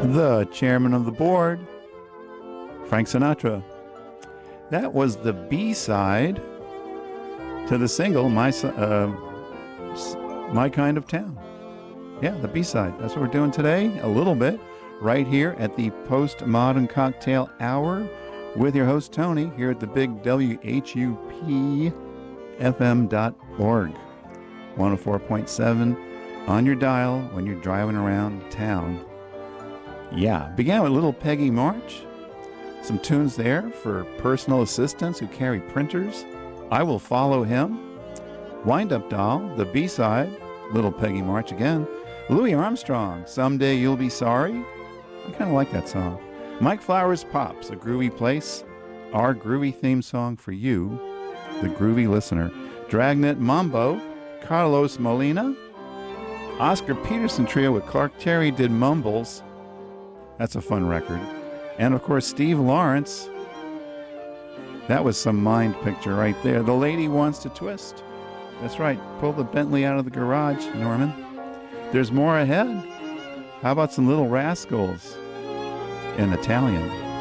The chairman of the board, Frank Sinatra. That was the B-side to the single, My Kind of Town. Yeah, the B-side. That's what we're doing today, a little bit, right here at the Postmodern Cocktail Hour with your host, Tony, here at the big WHUPFM.org. 104.7 on your dial when you're driving around town. Yeah, began with Little Peggy March. Some tunes there for personal assistants who carry printers. I Will Follow Him. Wind Up Doll, the B-side, Little Peggy March again. Louis Armstrong, Someday You'll Be Sorry. I kind of like that song. Mike Flowers Pops, A Groovy Place. Our groovy theme song for you, the groovy listener. Dragnet Mambo, Carlos Molina. Oscar Peterson Trio with Clark Terry did Mumbles. That's a fun record. And of course, Steve Lawrence. That was some mind picture right there. The Lady Wants to Twist. That's right. Pull the Bentley out of the garage, Norman. There's more ahead. How about some Little Rascals in Italian?